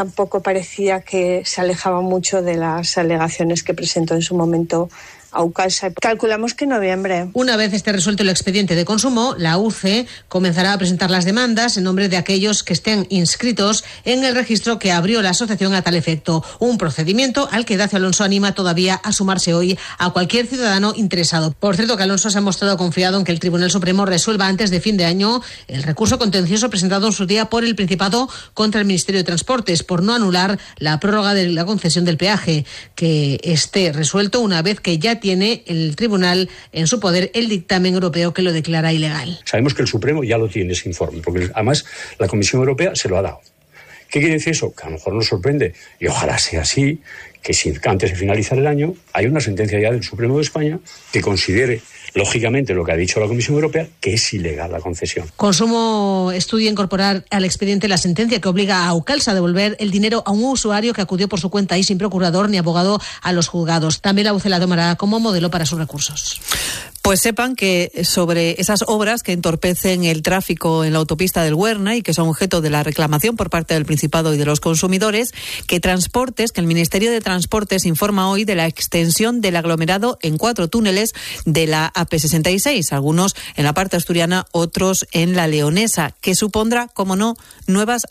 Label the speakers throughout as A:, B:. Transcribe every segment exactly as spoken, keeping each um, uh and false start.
A: Tampoco parecía que se alejaba mucho de las alegaciones que presentó en su momento Aucalsa. Calculamos que en noviembre.
B: Una vez esté resuelto el expediente de consumo, la U C E comenzará a presentar las demandas en nombre de aquellos que estén inscritos en el registro que abrió la asociación a tal efecto. Un procedimiento al que Dacio Alonso anima todavía a sumarse hoy a cualquier ciudadano interesado. Por cierto, que Alonso se ha mostrado confiado en que el Tribunal Supremo resuelva antes de fin de año el recurso contencioso presentado en su día por el Principado contra el Ministerio de Transportes por no anular la prórroga de la concesión del peaje, que esté resuelto una vez que ya tiene el tribunal en su poder el dictamen europeo que lo declara ilegal.
C: Sabemos que el Supremo ya lo tiene ese informe, porque además la Comisión Europea se lo ha dado. ¿Qué quiere decir eso? Que a lo mejor nos sorprende, y ojalá sea así, que si antes de finalizar el año hay una sentencia ya del Supremo de España que considere, lógicamente, lo que ha dicho la Comisión Europea, que es ilegal la concesión.
B: Consumo estudia incorporar al expediente la sentencia que obliga a Aucalsa a devolver el dinero a un usuario que acudió por su cuenta y sin procurador ni abogado a los juzgados. También la U C E la tomará como modelo para sus recursos.
D: Pues sepan que sobre esas obras que entorpecen el tráfico en la autopista del Huerna y que son objeto de la reclamación por parte del Principado y de los consumidores, que Transportes, que el Ministerio de Transportes informa hoy de la extensión del aglomerado en cuatro túneles de la A P sesenta y seis, algunos en la parte asturiana, otros en la leonesa, que supondrá, como no, nuevas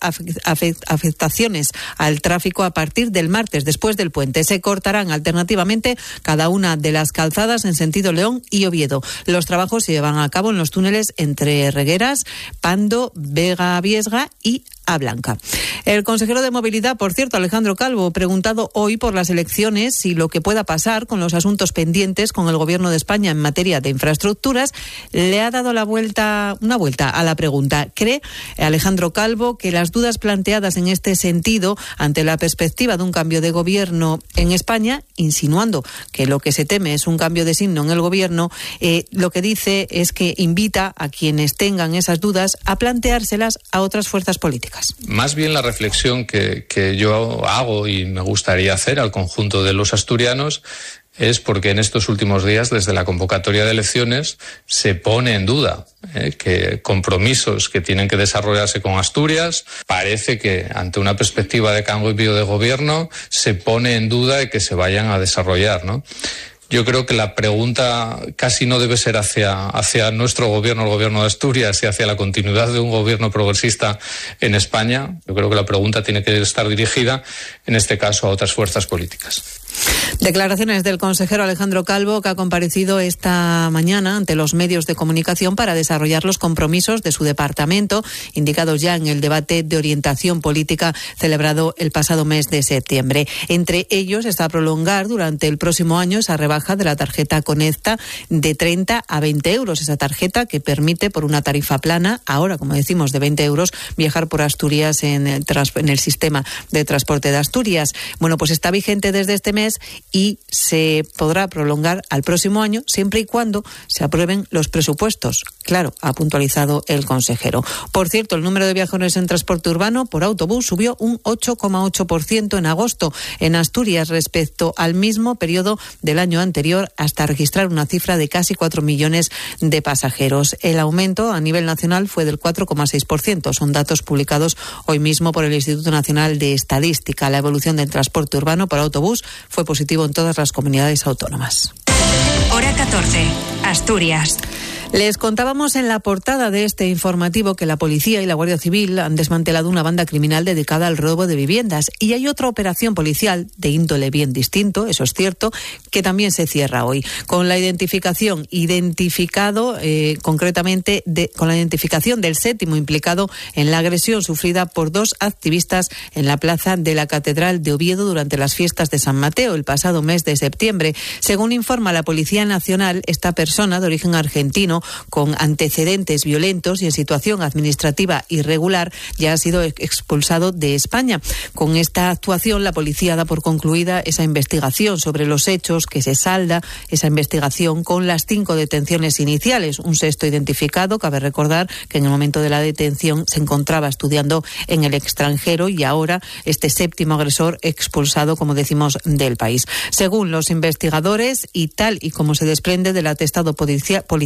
D: afectaciones al tráfico a partir del martes, después del puente. Se cortarán alternativamente cada una de las calzadas en sentido León y Oviedo. Los trabajos se llevan a cabo en los túneles entre Regueras, Pando, Vega Viesga y A Blanca. El consejero de Movilidad, por cierto, Alejandro Calvo, preguntado hoy por las elecciones y lo que pueda pasar con los asuntos pendientes con el Gobierno de España en materia de infraestructuras, le ha dado la vuelta, una vuelta a la pregunta. ¿Cree Alejandro Calvo que las dudas planteadas en este sentido ante la perspectiva de un cambio de gobierno en España, insinuando que lo que se teme es un cambio de signo en el gobierno, eh, lo que dice es que invita a quienes tengan esas dudas a planteárselas a otras fuerzas políticas?
E: Más bien la reflexión que, que yo hago y me gustaría hacer al conjunto de los asturianos es porque en estos últimos días, desde la convocatoria de elecciones, se pone en duda eh, que compromisos que tienen que desarrollarse con Asturias, parece que ante una perspectiva de cambio de gobierno se pone en duda de que se vayan a desarrollar, ¿no? Yo creo que la pregunta casi no debe ser hacia, hacia nuestro gobierno, el gobierno de Asturias, y hacia la continuidad de un gobierno progresista en España. Yo creo que la pregunta tiene que estar dirigida, en este caso, a otras fuerzas políticas.
D: Declaraciones del consejero Alejandro Calvo, que ha comparecido esta mañana ante los medios de comunicación para desarrollar los compromisos de su departamento, indicados ya en el debate de orientación política celebrado el pasado mes de septiembre. Entre ellos está prolongar durante el próximo año esa rebaja de la tarjeta Conecta de treinta a veinte euros. Esa tarjeta que permite, por una tarifa plana, ahora, como decimos, de veinte euros, viajar por Asturias en el, trans, en el sistema de transporte de Asturias. Bueno, pues está vigente desde este mes y se podrá prolongar al próximo año siempre y cuando se aprueben los presupuestos. Claro, ha puntualizado el consejero. Por cierto, el número de viajeros en transporte urbano por autobús subió un ocho coma ocho por ciento en agosto en Asturias respecto al mismo periodo del año anterior, hasta registrar una cifra de casi cuatro millones de pasajeros. El aumento a nivel nacional fue del cuatro coma seis por ciento. Son datos publicados hoy mismo por el Instituto Nacional de Estadística. La evolución del transporte urbano por autobús fue positivo en todas las comunidades autónomas.
F: Hora catorce, Asturias.
D: Les contábamos en la portada de este informativo que la policía y la Guardia Civil han desmantelado una banda criminal dedicada al robo de viviendas, y hay otra operación policial de índole bien distinto, eso es cierto, que también se cierra hoy, con la identificación identificado eh, concretamente de, con la identificación del séptimo implicado en la agresión sufrida por dos activistas en la plaza de la Catedral de Oviedo durante las fiestas de San Mateo el pasado mes de septiembre. Según informa la Policía Nacional, esta persona de origen argentino con antecedentes violentos y en situación administrativa irregular ya ha sido expulsado de España. Con esta actuación, la policía da por concluida esa investigación sobre los hechos, que se salda esa investigación con las cinco detenciones iniciales. Un sexto identificado, cabe recordar que en el momento de la detención se encontraba estudiando en el extranjero, y ahora este séptimo agresor expulsado, como decimos, del país. Según los investigadores y tal y como se desprende del atestado policial,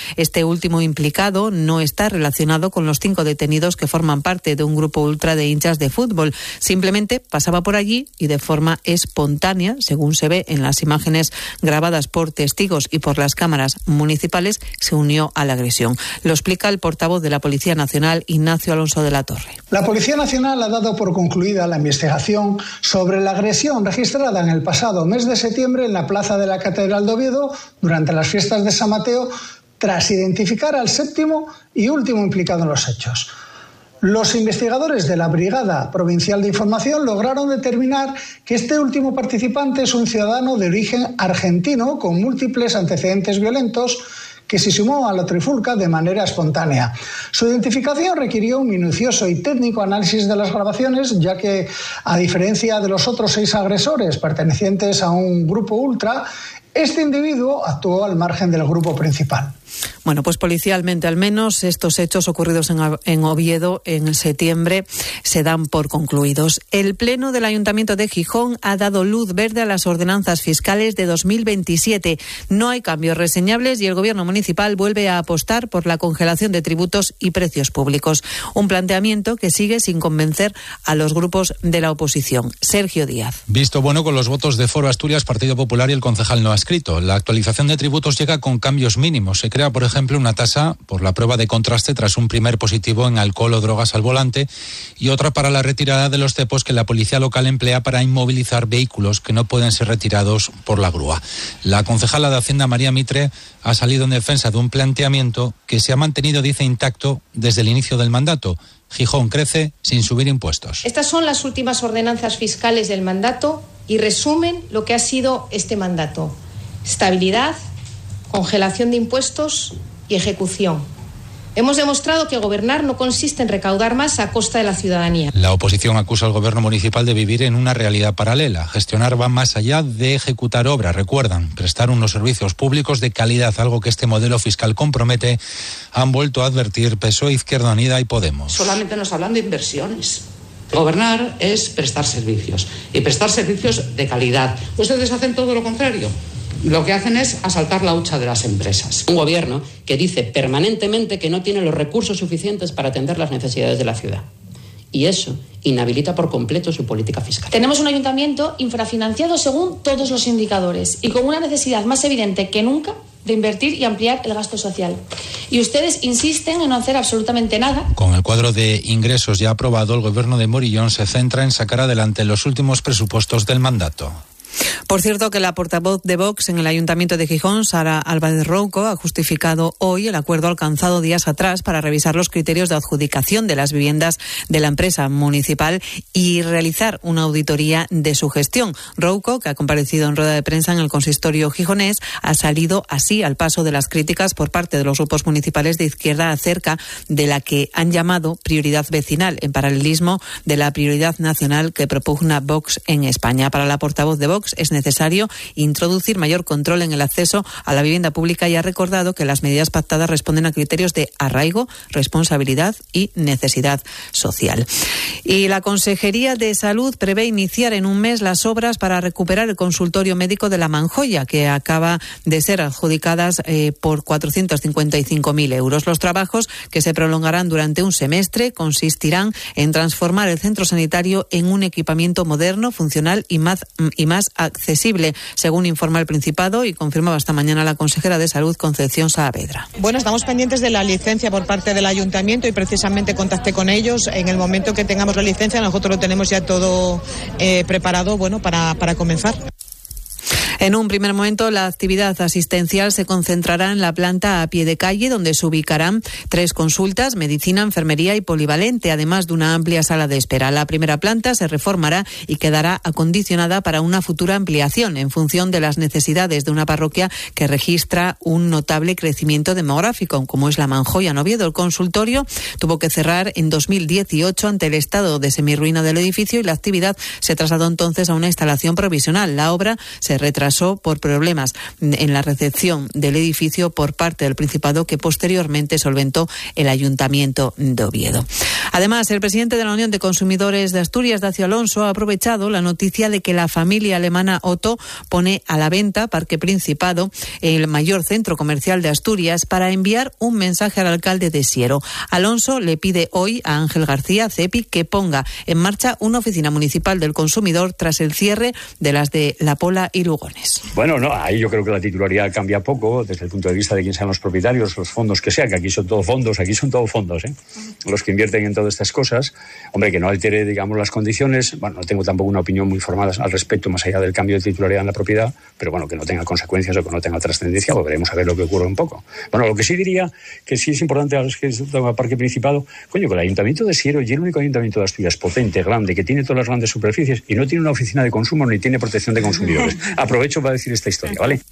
D: Este último implicado no está relacionado con los cinco detenidos que forman parte de un grupo ultra de hinchas de fútbol. Simplemente pasaba por allí y de forma espontánea, según se ve en las imágenes grabadas por testigos y por las cámaras municipales, se unió a la agresión. Lo explica el portavoz de la Policía Nacional, Ignacio Alonso de la Torre.
G: La Policía Nacional ha dado por concluida la investigación sobre la agresión registrada en el pasado mes de septiembre en la plaza de la Catedral de Oviedo durante las fiestas de San Mateo, tras identificar al séptimo y último implicado en los hechos. Los investigadores de la Brigada Provincial de Información lograron determinar que este último participante es un ciudadano de origen argentino con múltiples antecedentes violentos que se sumó a la trifulca de manera espontánea. Su identificación requirió un minucioso y técnico análisis de las grabaciones, ya que, a diferencia de los otros seis agresores pertenecientes a un grupo ultra, este individuo actuó al margen del grupo principal.
D: Bueno, pues policialmente al menos estos hechos ocurridos en, en Oviedo en septiembre se dan por concluidos. El Pleno del Ayuntamiento de Gijón ha dado luz verde a las ordenanzas fiscales de dos mil veintisiete. No hay cambios reseñables y el Gobierno municipal vuelve a apostar por la congelación de tributos y precios públicos. Un planteamiento que sigue sin convencer a los grupos de la oposición. Sergio Díaz.
H: Visto bueno con los votos de Foro Asturias, Partido Popular y el concejal no adscrito. La actualización de tributos llega con cambios mínimos. Se crea, por ejemplo, una tasa por la prueba de contraste tras un primer positivo en alcohol o drogas al volante y otra para la retirada de los cepos que la policía local emplea para inmovilizar vehículos que no pueden ser retirados por la grúa. La concejala de Hacienda, María Mitre, ha salido en defensa de un planteamiento que se ha mantenido, dice, intacto desde el inicio del mandato. Gijón crece sin subir impuestos.
I: Estas son las últimas ordenanzas fiscales del mandato y resumen lo que ha sido este mandato. Estabilidad, congelación de impuestos y ejecución. Hemos demostrado que gobernar no consiste en recaudar más a costa de la ciudadanía.
H: La oposición acusa al gobierno municipal de vivir en una realidad paralela. Gestionar va más allá de ejecutar obras. Recuerdan, prestar unos servicios públicos de calidad, algo que este modelo fiscal compromete, han vuelto a advertir P S O E, Izquierda Unida y Podemos.
J: Solamente nos hablan de inversiones. Gobernar es prestar servicios y prestar servicios de calidad. Ustedes hacen todo lo contrario. Lo que hacen es asaltar la hucha de las empresas. Un gobierno que dice permanentemente que no tiene los recursos suficientes para atender las necesidades de la ciudad. Y eso inhabilita por completo su política fiscal.
I: Tenemos un ayuntamiento infrafinanciado según todos los indicadores y con una necesidad más evidente que nunca de invertir y ampliar el gasto social. Y ustedes insisten en no hacer absolutamente nada.
H: Con el cuadro de ingresos ya aprobado, el gobierno de Morillón se centra en sacar adelante los últimos presupuestos del mandato.
D: Por cierto, que la portavoz de Vox en el Ayuntamiento de Gijón, Sara Álvarez Rouco, ha justificado hoy el acuerdo alcanzado días atrás para revisar los criterios de adjudicación de las viviendas de la empresa municipal y realizar una auditoría de su gestión. Rouco, que ha comparecido en rueda de prensa en el consistorio gijonés, ha salido así al paso de las críticas por parte de los grupos municipales de izquierda acerca de la que han llamado prioridad vecinal, en paralelismo de la prioridad nacional que propugna Vox en España. Para la portavoz de Vox, es necesario introducir mayor control en el acceso a la vivienda pública y ha recordado que las medidas pactadas responden a criterios de arraigo, responsabilidad y necesidad social. Y la Consejería de Salud prevé iniciar en un mes las obras para recuperar el consultorio médico de La Manjoya, que acaba de ser adjudicadas eh, por cuatrocientos cincuenta y cinco mil euros. Los trabajos, que se prolongarán durante un semestre, consistirán en transformar el centro sanitario en un equipamiento moderno, funcional y más, y más accesible, según informa el Principado y confirmaba esta mañana la consejera de Salud, Concepción Saavedra.
K: Bueno, estamos pendientes de la licencia por parte del Ayuntamiento y precisamente contacté con ellos. En el momento que tengamos la licencia, nosotros lo tenemos ya todo eh, preparado, bueno, para, para comenzar.
D: En un primer momento, la actividad asistencial se concentrará en la planta a pie de calle, donde se ubicarán tres consultas, medicina, enfermería y polivalente, además de una amplia sala de espera. La primera planta se reformará y quedará acondicionada para una futura ampliación en función de las necesidades de una parroquia que registra un notable crecimiento demográfico, como es La Manjoya en Oviedo. El consultorio tuvo que cerrar en dos mil dieciocho ante el estado de semirruina del edificio y la actividad se trasladó entonces a una instalación provisional. La obra se retrasó pasó por problemas en la recepción del edificio por parte del Principado, que posteriormente solventó el Ayuntamiento de Oviedo. Además, el presidente de la Unión de Consumidores de Asturias, Dacio Alonso, ha aprovechado la noticia de que la familia alemana Otto pone a la venta Parque Principado, el mayor centro comercial de Asturias, para enviar un mensaje al alcalde de Siero. Alonso le pide hoy a Ángel García, CEPI, que ponga en marcha una oficina municipal del consumidor tras el cierre de las de La Pola y Lugones.
C: Bueno, no, ahí yo creo que la titularidad cambia poco desde el punto de vista de quién sean los propietarios, los fondos que sea, que aquí son todos fondos, aquí son todos fondos, ¿eh? Los que invierten en todas estas cosas. Hombre, que no altere, digamos, las condiciones. Bueno, no tengo tampoco una opinión muy formada al respecto, más allá del cambio de titularidad en la propiedad, pero bueno, que no tenga consecuencias o que no tenga trascendencia, pues veremos a ver lo que ocurre un poco. Bueno, lo que sí diría que sí es importante es que es un Parque Principado, coño, que el Ayuntamiento de Siero y el único Ayuntamiento de Asturias potente, grande, que tiene todas las grandes superficies y no tiene una oficina de consumo ni tiene protección de consumidores. Aprovecho para decir esta historia, ¿vale?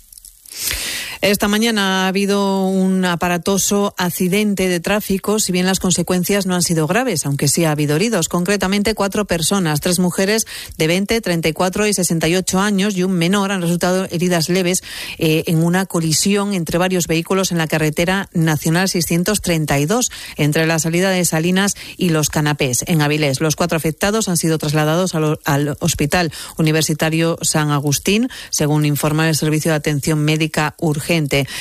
D: Esta mañana ha habido un aparatoso accidente de tráfico, si bien las consecuencias no han sido graves, aunque sí ha habido heridos. Concretamente, cuatro personas, tres mujeres de veinte, treinta y cuatro y sesenta y ocho años y un menor han resultado heridas leves eh, en una colisión entre varios vehículos en la carretera nacional seiscientos treinta y dos, entre la salida de Salinas y Los Canapés, en Avilés. Los cuatro afectados han sido trasladados al, al Hospital Universitario San Agustín, según informa el Servicio de Atención Médica Urgente.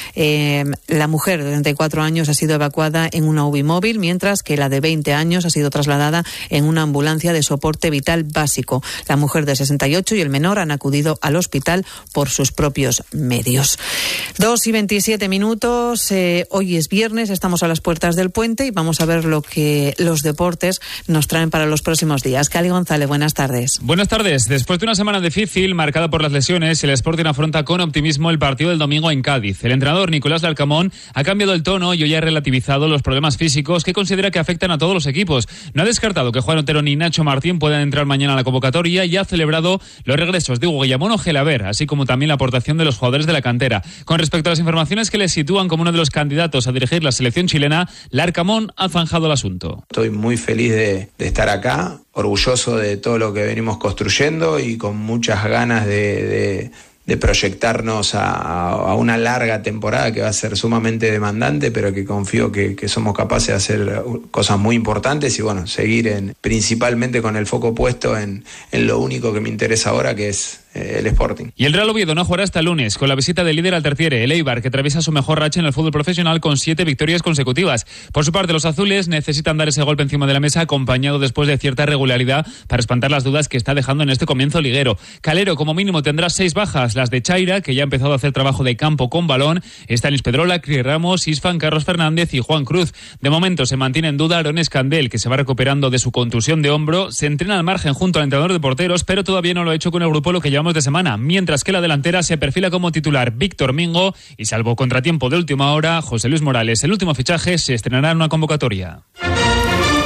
D: Eh, la mujer de treinta y cuatro años ha sido evacuada en una U B I móvil, mientras que la de veinte años ha sido trasladada en una ambulancia de soporte vital básico. La mujer de sesenta y ocho y el menor han acudido al hospital por sus propios medios. Dos y veintisiete minutos. Eh, hoy es viernes, estamos a las puertas del puente y vamos a ver lo que los deportes nos traen para los próximos días. Cali González, buenas tardes.
L: Buenas tardes. Después de una semana difícil, marcada por las lesiones, el Sporting afronta con optimismo el partido del domingo en Cádiz. El entrenador Nicolás Larcamón ha cambiado el tono y hoy ha relativizado los problemas físicos que considera que afectan a todos los equipos. No ha descartado que Juan Otero ni Nacho Martín puedan entrar mañana a la convocatoria y ha celebrado los regresos de Hugo Guillamón o Gelaber, así como también la aportación de los jugadores de la cantera. Con respecto a las informaciones que le sitúan como uno de los candidatos a dirigir la selección chilena, Larcamón ha zanjado el asunto.
M: Estoy muy feliz de, de estar acá, orgulloso de todo lo que venimos construyendo y con muchas ganas de... de de proyectarnos a, a una larga temporada que va a ser sumamente demandante, pero que confío que, que somos capaces de hacer cosas muy importantes y bueno, seguir en, principalmente con el foco puesto en, en lo único que me interesa ahora, que es el Sporting.
L: Y el Real Oviedo no jugará hasta el lunes con la visita del líder al tertiere, el Eibar, que atraviesa su mejor racha en el fútbol profesional con siete victorias consecutivas. Por su parte, los azules necesitan dar ese golpe encima de la mesa, acompañado después de cierta regularidad para espantar las dudas que está dejando en este comienzo liguero. Calero, como mínimo, tendrá seis bajas, las de Chaira, que ya ha empezado a hacer trabajo de campo con balón, Stanis Pedrola, Cris Ramos, Isfan, Carlos Fernández y Juan Cruz. De momento se mantiene en duda Aaron Escandel, que se va recuperando de su contusión de hombro, se entrena al margen junto al entrenador de porteros, pero todavía no lo ha hecho con el grupo lo que llevamos de semana, mientras que la delantera se perfila como titular Víctor Mingo y, salvo contratiempo de última hora, José Luis Morales. El último fichaje se estrenará en una convocatoria.